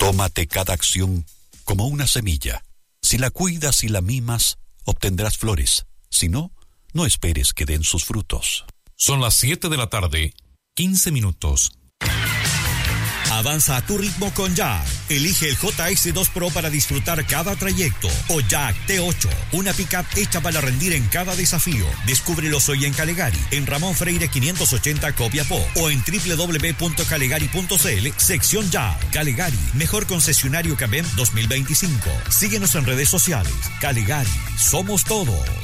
Tómate cada acción como una semilla. Si la cuidas y la mimas, obtendrás flores. Si no, no esperes que den sus frutos. Son las 7 de la tarde, 15 minutos. Avanza a tu ritmo con Jack. Elige el JS2 Pro para disfrutar cada trayecto. O Jack T8, una pickup hecha para rendir en cada desafío. Descúbrelos hoy en Calegari, en Ramón Freire 580 Copiapó, o en www.calegari.cl, sección Jack. Calegari, mejor concesionario CABEM 2025. Síguenos en redes sociales. Calegari, somos todos.